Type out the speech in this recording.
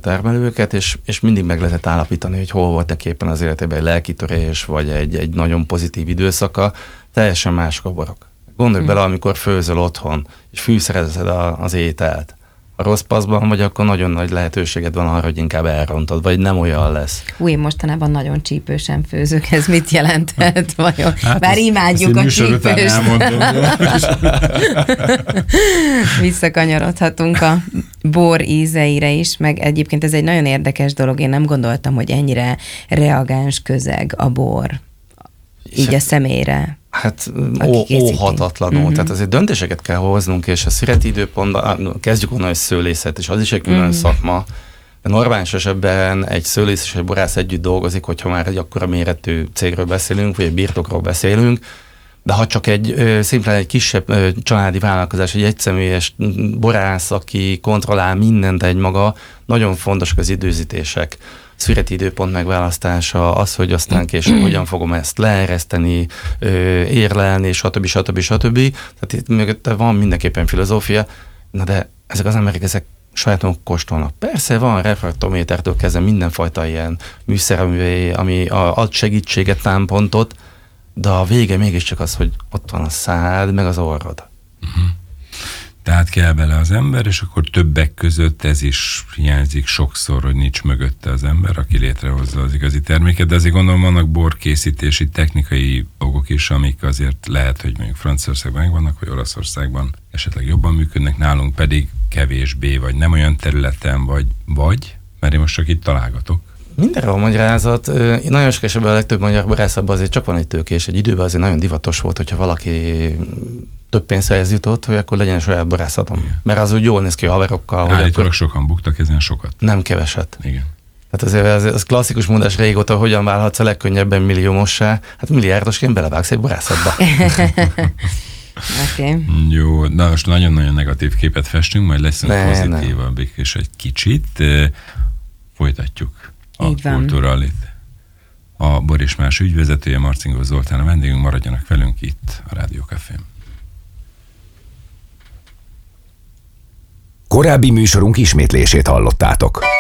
termelőket, és mindig meg lehetett állapítani, hogy hol volt éppen az életében egy lelkitörés, vagy egy nagyon pozitív időszaka, teljesen mások a borok. Gondolj bele, amikor főzöl otthon, és fűszerezed az ételt. A rossz paszban vagy, akkor nagyon nagy lehetőséged van arra, hogy inkább elrontod, vagy nem olyan lesz. Én mostanában nagyon csípősen főzök, ez mit jelenthet vajon? Hát bár imádjuk a csípőst. Visszakanyarodhatunk a bor ízeire is, meg egyébként ez egy nagyon érdekes dolog, én nem gondoltam, hogy ennyire reagáns közeg a bor, így a személyre. Hát óhatatlanul. Tehát azért döntéseket kell hoznunk, és a szüreti időpontban, kezdjük onnan, hogy szőlészet, és az is egy külön szakma. De normális esetben egy szőlész és egy borász együtt dolgozik, hogyha már egy akkora méretű cégről beszélünk, vagy egy birtokról beszélünk, de ha csak szimplán egy kisebb családi vállalkozás, egy egyszemélyes borász, aki kontrollál mindent egymaga, nagyon fontosak az időzítések. Szüreti időpont megválasztása, az, hogy aztán később hogyan fogom ezt leereszteni, érlelni, stb. Tehát itt mögötte van mindenképpen filozófia, na de ezek az emberek, ezek sajáton kóstolnak. Persze van refraktométertől kezdve mindenfajta ilyen műszer, ami ad segítséget, támpontot, de a vége mégiscsak az, hogy ott van a szád, meg az orrod. Tehát kell bele az ember, és akkor többek között ez is hiányzik sokszor, hogy nincs mögötte az ember, aki létrehozza az igazi terméket, de azért gondolom vannak borkészítési technikai okok is, amik azért lehet, hogy mondjuk Franciaországban megvannak, vagy Olaszországban esetleg jobban működnek, nálunk pedig kevésbé, vagy nem olyan területen, vagy, mert én most csak itt találgatok. Mindenre a magyarázat. Nagyon sok esetben a legtöbb magyar borászatban azért csak van egy tőkés. Egy időben azért nagyon divatos volt, hogyha valaki több pénzhez jutott, hogy akkor legyen saját borászatom. Igen. Mert az úgy jól néz ki a haverokkal. Állítólag sokan buktak ezen sokat. Nem keveset. Igen. Tehát azért az klasszikus mondás régóta, hogyan válhatsz a legkönnyebben milliómossá. Hát milliárdosként belevágsz egy borászatba. Okay. Jó, na most nagyon-nagyon negatív képet festünk, majd leszünk pozitívabbik és egy kicsit. Folytatjuk a Kulturalit. A Bor és Más ügyvezetője, Marcingó Zoltán a vendégünk, maradjanak velünk itt a Rádió Cafén. Korábbi műsorunk ismétlését hallottátok.